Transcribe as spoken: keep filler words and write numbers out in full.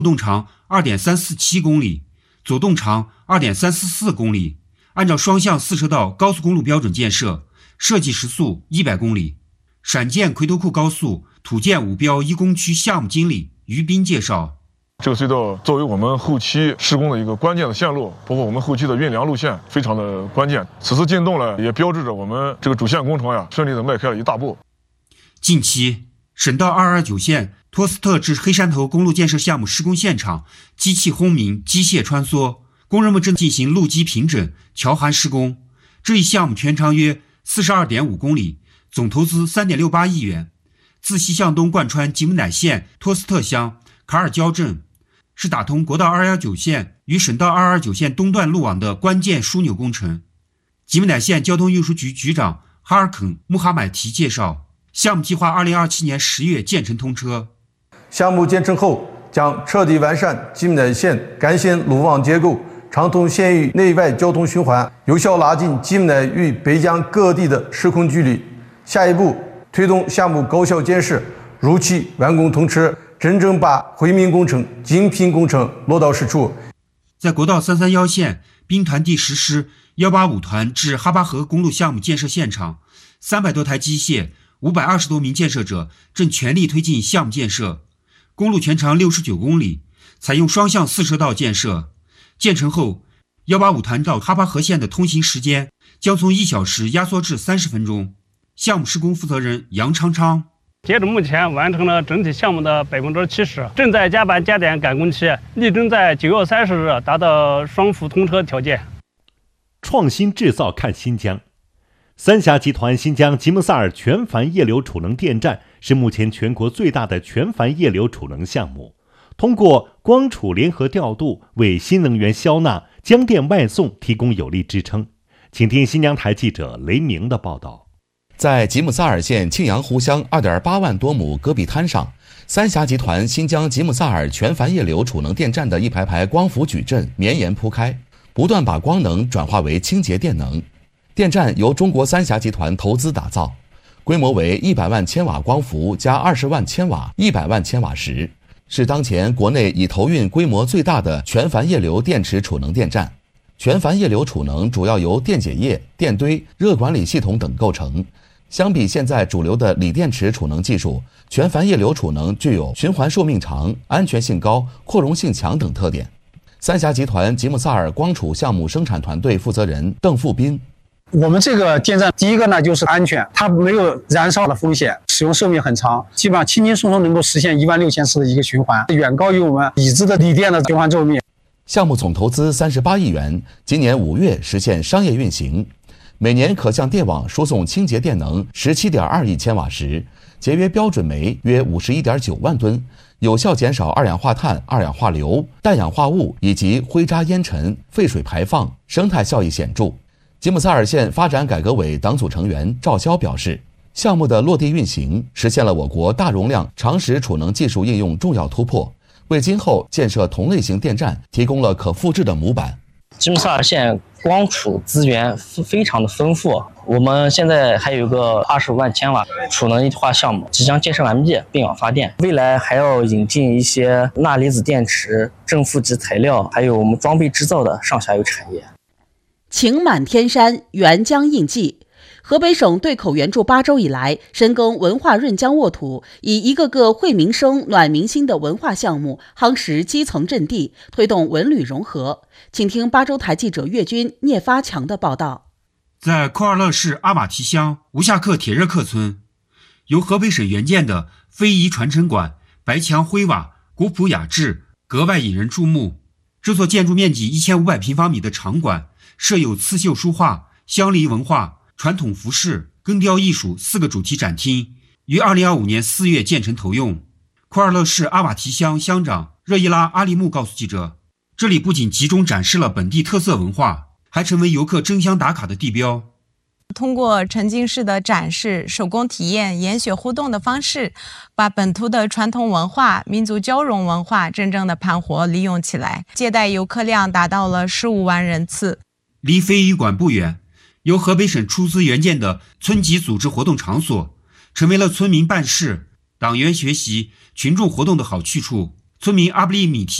动长 二点三四七公里，左动长 二点三四四公里，按照双向四车道高速公路标准建设，设计时速一百公里。陕建奎头库高速土建五标一工区项目经理于斌介绍， 这个隧道作为我们后期施工的一个关键的线路，包括我们后期的运粮路线非常的关键。此次进洞呢，也标志着我们这个主线工程呀顺利的迈开了一大步。 近期，省道二二九线托斯特至黑山头公路建设项目施工现场，机器轰鸣，机械穿梭，工人们正进行路基平整、桥涵施工。这一项目全长约 四十二点五公里，总投资 三点六八亿元，自西向东贯穿吉木乃县托斯特乡卡尔焦镇，是打通国道二一九线与省道二二九线东段路网的关键枢纽工程。吉木乃县交通运输局局长哈尔肯穆哈买提介绍，项目计划二零二七年十月建成通车。 项目建成后，将彻底完善吉木乃县干线路网结构，畅通县域内外交通循环，有效拉近吉木乃与北疆各地的时空距离。下一步，推动项目高效建设，如期完工通车，真正把惠民工程、精品工程落到实处。 在国道三三一线兵团第十师一八五团至哈巴河公路项目建设现场，三百多台机械，五百二十多名建设者正全力推进项目建设。公路全长六十九公里，采用双向四车道建设。建成后，一八五团到哈巴河县的通行时间将从一小时压缩至三十分钟。项目施工负责人杨昌昌， 截止目前完成了整体项目的百分之七十，正在加班加点赶工期，力争在九月三十日达到双浮通车条件。 创新制造看新疆，三峡集团新疆吉木萨尔全帆液流储能电站是目前全国最大的全帆液流储能项目，通过光储联合调度，为新能源销纳、江电外送提供有力支撑。请听新疆台记者雷鸣的报道。 在吉木萨尔县庆阳湖乡 二点八万多亩戈壁滩上，三峡集团新疆吉木萨尔全帆液流储能电站的一排排光伏矩阵绵延铺开，不断把光能转化为清洁电能。电站由中国三峡集团投资打造，规模为一百万千瓦光伏加二十万千瓦、一百万千瓦时，是当前国内已投运规模最大的全帆液流电池储能电站。全帆液流储能主要由电解液、电堆、热管理系统等构成。相比现在主流的锂电池储能技术，全帆液流储能具有循环寿命长、安全性高、扩容性强等特点。三峡集团吉木萨尔光储项目生产团队负责人邓富斌， 我们这个电站第一个呢就是安全，它没有燃烧的风险，使用寿命很长，基本上轻轻松松能够实现一万六千次的一个循环，远高于我们已知的锂电的循环寿命。 项目总投资三十八亿元，今年五月实现商业运行。每年可向电网输送清洁电能 十七点二亿千瓦时，节约标准煤约 五十一点九万吨，有效减少二氧化碳、二氧化硫、氮氧化物以及灰渣烟尘、废水排放，生态效益显著。吉木萨尔县发展改革委党组成员赵霄表示，项目的落地运行实现了我国大容量长时储能技术应用重要突破，为今后建设同类型电站提供了可复制的模板。 吉木萨尔县光储资源非常的丰富，我们现在还有个二十五万千瓦储能一体化项目即将建设完毕并网发电，未来还要引进一些钠离子电池、正负极材料，还有我们装备制造的上下游产业。 晴满天山，沅江印记。河北省对口援助八周以来，深耕文化润江沃土，以一个个惠民生、暖民心的文化项目夯实基层阵地，推动文旅融合。请听巴州台记者岳军、聂发强的报道。 在库尔勒市阿马提乡吴夏克铁热克村，由河北省援建的非遗传承馆，白墙灰瓦，古朴雅致，格外引人注目。这座建筑面积一千五百平方米的场馆，设有刺绣书画、乡里文化、传统服饰、根雕艺术四个主题展厅，于二零二五年四月建成投用。库尔勒市阿瓦提乡乡长热伊拉阿利木告诉记者，这里不仅集中展示了本地特色文化，还成为游客争相打卡的地标。 通过沉浸式的展示、手工体验、研学互动的方式，把本土的传统文化、民族交融文化真正的盘活利用起来，接待游客量达到了十五万人次。 离非遗馆不远，由河北省出资援建的村级组织活动场所，成为了村民办事、党员学习、群众活动的好去处。 村民阿布利米提